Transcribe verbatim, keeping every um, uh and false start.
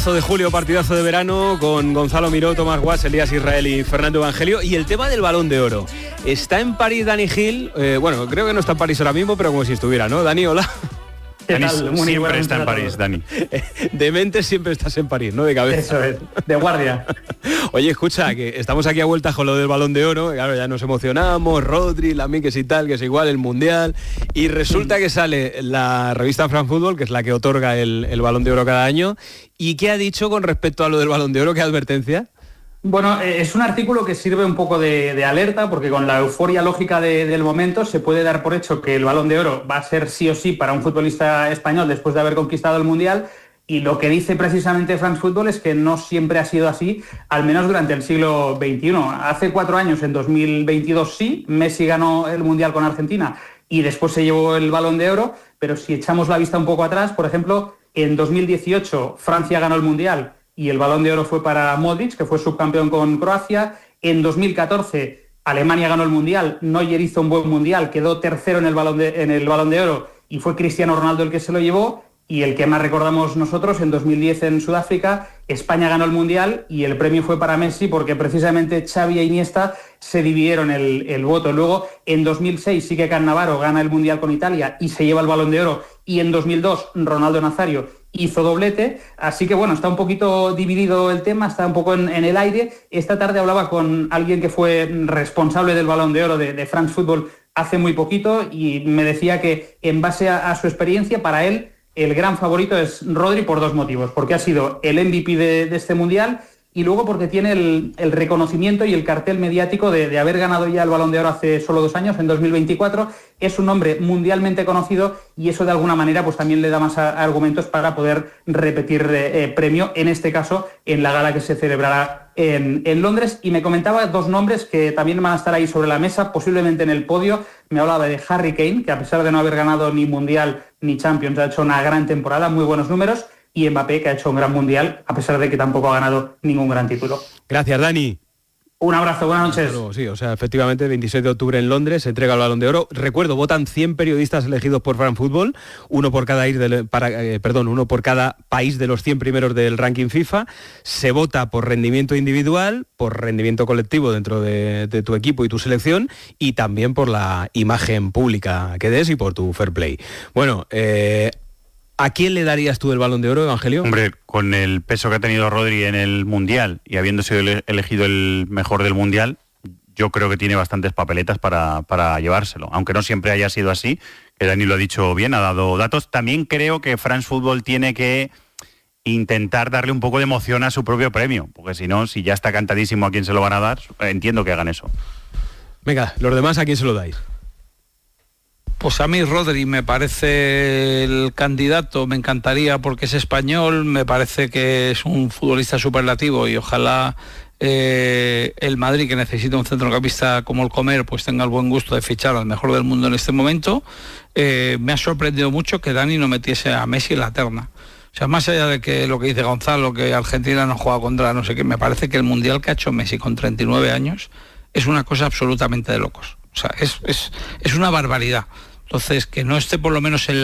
Partidazo de julio, partidazo de verano, con Gonzalo Miró, Tomás Guas, Elías Israel y Fernando Evangelio. Y el tema del Balón de Oro. Está en París Dani Gil, eh, bueno, creo que no está en París ahora mismo, pero como si estuviera, ¿no? Dani, hola. ¿Qué tal? Dani siempre está en París, Dani. De mente siempre estás en París, ¿no? De cabeza. Eso es, de guardia. Oye, escucha, que estamos aquí a vuelta con lo del Balón de Oro, claro, ya nos emocionamos, Rodri, Lamine y tal, que es igual, el Mundial, y resulta que sale la revista France Football, que es la que otorga el, el Balón de Oro cada año, y ¿qué ha dicho con respecto a lo del Balón de Oro? ¿Qué advertencia? Bueno, es un artículo que sirve un poco de, de alerta, porque con la euforia lógica de, del momento se puede dar por hecho que el Balón de Oro va a ser sí o sí para un futbolista español después de haber conquistado el Mundial, y lo que dice precisamente France Football es que no siempre ha sido así, al menos durante el siglo veintiuno. Hace cuatro años, en dos mil veintidós sí, Messi ganó el Mundial con Argentina y después se llevó el Balón de Oro, pero si echamos la vista un poco atrás, por ejemplo, en dos mil dieciocho Francia ganó el Mundial y el Balón de Oro fue para Modric, que fue subcampeón con Croacia. En dos mil catorce Alemania ganó el Mundial, Neuer hizo un buen Mundial, quedó tercero en el Balón de, en el Balón de Oro y fue Cristiano Ronaldo el que se lo llevó. Y el que más recordamos nosotros, en dos mil diez en Sudáfrica, España ganó el Mundial y el premio fue para Messi porque precisamente Xavi e Iniesta se dividieron el, el voto. Luego, en dos mil seis, sí que Cannavaro gana el Mundial con Italia y se lleva el Balón de Oro. Y en dos mil dos, Ronaldo Nazario hizo doblete. Así que bueno, está un poquito dividido el tema, está un poco en, en el aire. Esta tarde hablaba con alguien que fue responsable del Balón de Oro de, de France Football hace muy poquito y me decía que en base a, a su experiencia, para él, el gran favorito es Rodri por dos motivos, porque ha sido el M V P de, de este Mundial y luego porque tiene el, el reconocimiento y el cartel mediático de, de haber ganado ya el Balón de Oro hace solo dos años, en dos mil veinticuatro. Es un hombre mundialmente conocido y eso de alguna manera pues también le da más a, a argumentos para poder repetir eh, premio, en este caso en la gala que se celebrará en, en Londres. Y me comentaba dos nombres que también van a estar ahí sobre la mesa, posiblemente en el podio. Me hablaba de Harry Kane, que a pesar de no haber ganado ni Mundial ni Champions, ha hecho una gran temporada, muy buenos números, y Mbappé, que ha hecho un gran Mundial, a pesar de que tampoco ha ganado ningún gran título. Gracias, Dani. Un abrazo, buenas noches. Bueno, sí, o sea, efectivamente, el veintisiete de octubre en Londres se entrega el Balón de Oro. Recuerdo, votan cien periodistas elegidos por France Football, uno por cada ir de, para, eh, perdón, uno por cada país de los cien primeros del ranking FIFA. Se vota por rendimiento individual, por rendimiento colectivo dentro de, de tu equipo y tu selección, y también por la imagen pública que des y por tu fair play. Bueno, eh, ¿a quién le darías tú el Balón de Oro, Evangelio? Hombre, con el peso que ha tenido Rodri en el Mundial y habiendo sido ele- elegido el mejor del Mundial, yo creo que tiene bastantes papeletas para, para llevárselo. Aunque no siempre haya sido así, que Dani lo ha dicho bien, ha dado datos. También creo que France Football tiene que intentar darle un poco de emoción a su propio premio, porque si no, si ya está cantadísimo a quién se lo van a dar, entiendo que hagan eso. Venga, los demás, ¿a quién se lo dais? Pues a mí Rodri me parece el candidato, me encantaría porque es español, me parece que es un futbolista superlativo y ojalá eh, el Madrid, que necesita un centrocampista como el Comer, pues tenga el buen gusto de fichar al mejor del mundo en este momento. Eh, me ha sorprendido mucho que Dani no metiese a Messi en la terna. O sea, más allá de que lo que dice Gonzalo, que Argentina no juega contra no sé qué, me parece que el Mundial que ha hecho Messi con treinta y nueve años es una cosa absolutamente de locos. O sea, es, es, es una barbaridad. Entonces, que no esté por lo menos en